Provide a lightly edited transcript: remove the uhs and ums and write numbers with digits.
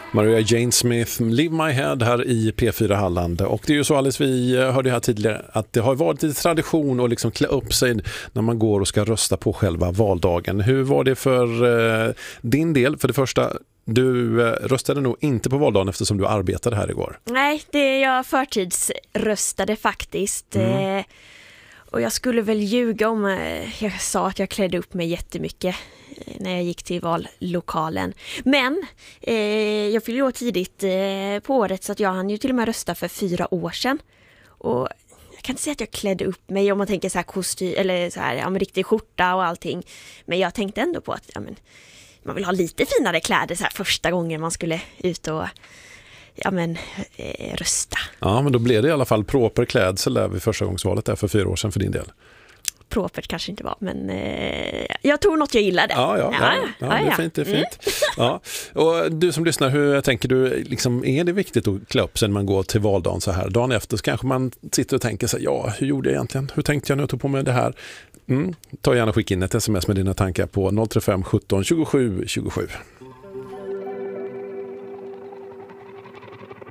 Maria Jane Smith, Leave My Head här i P4 Halland. Och det är ju så, Alice, vi hörde här tidigare att det har varit lite tradition att liksom klä upp sig när man går och ska rösta på själva valdagen. Hur var det för din del? För det första, du röstade nog inte på valdagen eftersom du arbetade här igår. Nej, jag förtidsröstade faktiskt. Och jag skulle väl ljuga om jag sa att jag klädde upp mig jättemycket när jag gick till vallokalen. Men jag fyllde år tidigt på året, så att jag hann ju till och med rösta för 4 år sedan. Och jag kan inte säga att jag klädde upp mig om man tänker så här kostym eller så här, riktig skjorta och allting. Men jag tänkte ändå på att man vill ha lite finare kläder så här första gången man skulle ut och rösta. Ja, men då blev det i alla fall proper klädsel där vid första gångsvalet där för 4 år sedan för din del. Propert kanske inte var, men jag tror något jag gillade. Ja, det är fint, det är fint. Ja. Och du som lyssnar, hur tänker du, liksom, är det viktigt att klä upp sig när man går till valdagen så här? Dagen efter så kanske man sitter och tänker så här, hur gjorde jag egentligen? Hur tänkte jag när jag tog på mig det här? Ta gärna skicka in ett sms med dina tankar på 035 17 27 27.